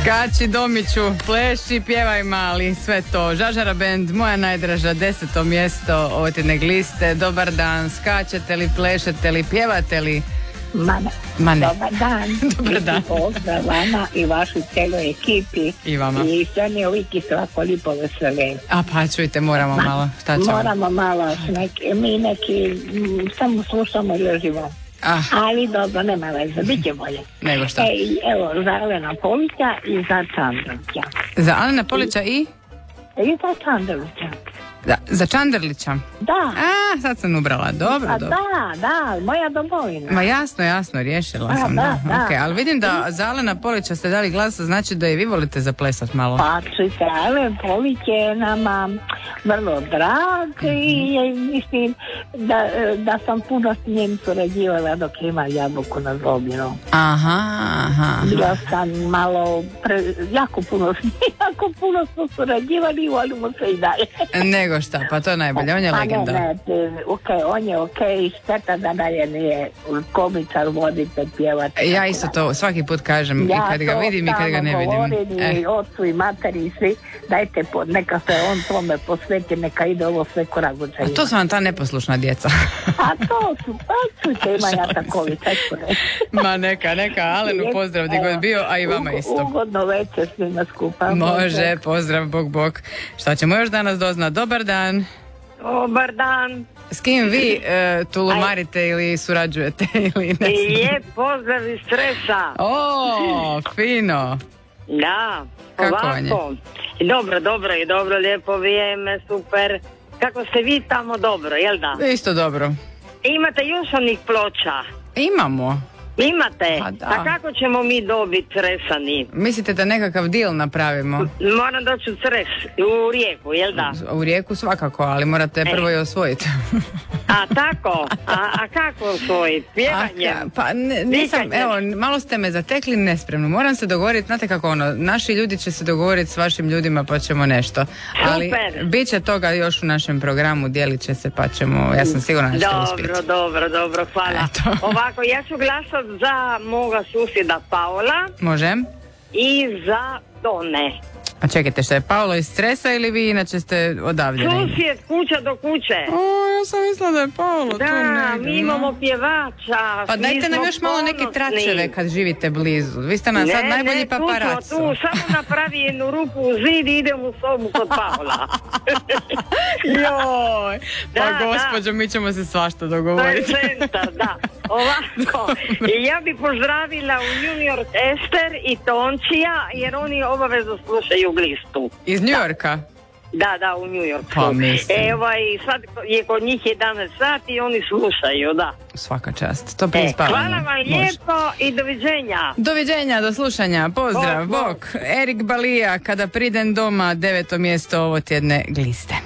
Skači Domiću, pleši, pjevaj mali, sve to. Žažara bend, moja najdraža, 10. mjesto ove tjedne gliste. Dobar dan, skačete li, plešete li, pjevate li? Mane. Dobar dan. Dobar dan. Pozdrav vama i vašu cijeloj ekipi. I vama. I sve mi uvijek svako lipo vesele. A pa čujte, moramo malo. Šta ćemo? Moramo malo, mi neki samo slušamo i uživamo. Ali dobro, nema veze, bit će bolje. Nego šta? Evo, za Alena Polića i za Čandrlića. Za Alena Polića i? I za Čandrlića. Da, za Čandrlića? Da. Sad sam ubrala, dobro. Da, moja domovina. Ma jasno, riješila sam. Da. Okay, ali vidim da za Alena Polića ste dali glas, znači da i vi volite zaplesat malo. Pa čujte, Alen Polić je nama vrlo drag i mislim da sam puno s njim surađivala dok ima Jabuku na Zlobinu. Aha. Bila sam malo, jako puno smo surađivali i volimo se i dalje. Nego šta, pa to je najbolje, on je legenda. On je okej, šteta da dalje nije komičar, voditelj, pjevatelj. Ja isto to svaki put kažem, i kad ga vidim i kad ga ne vidim. I ocu i materi i svi, dajte, neka se on tome posveti, neka ide ovo sve koraguće. A to su vam ta neposlušna djeca. A to su, čujte, ima ja takovi, tako reći. Ma neka, Alenu pozdrav gdje god bio, a i vama isto. Ugodno večer svima skupa. Može, pozdrav, bok. Šta ćemo još danas doznat? Dobar dan. Dobar dan. S kim vi tulumarite ili surađujete ili ne znam? Lijep pozdrav iz Stresa. O, fino. Da, kako vam je? Dobro, lijepo vrijeme, super. Kako ste vi tamo, dobro, jel da? Isto dobro. Imate još onih ploča? Imamo. Imate? Pa da. A kako ćemo mi dobiti Cresani? Mislite da nekakav deal napravimo? Moram doći u Cres, u Rijeku, jel da? U Rijeku svakako, ali morate prvo i osvojiti. A tako? A kako osvojiti? Pjevanjem? Pa nisam, evo, malo ste me zatekli nespremno. Moram se dogovoriti, znate kako naši ljudi će se dogovoriti s vašim ljudima pa ćemo nešto. Ali bit će toga još u našem programu, dijelit će se pa ćemo, ja sam sigurna da ćete uspjeti. Dobro, hvala. Ovako, ja ću glasati za moga susjeda Paola. Može. I za Tone. A čekajte, što je Paolo iz Stresa ili vi inače ste odavde? Susjed, kuća do kuće. Ja sam mislila da je Paolo tu negdje. Mi imamo pjevača. Pa dajte nam još malo neke tračeve kad živite blizu. Vi ste nam sad najbolji paparaco. Tu samo napravi jednu rupu u zid i idem u sobu kod Paola. Joj, pa gospođo, mi ćemo se svašta dogovoriti. To je centar, da. Ovako, i ja bi pozdravila u New York Ester i Tončija, jer oni obavezno slušaju glistu. Iz New Yorka? Da, u New Yorku. Pa mislim. Sad je kod njih 11 sati i oni slušaju, da. Svaka čast, to prije spavanja. Hvala vam lijepo i doviđenja. Doviđenja, do slušanja, pozdrav, bok. Erik Balija, Kada pridem doma, 9. mjesto ovo tjedne gliste.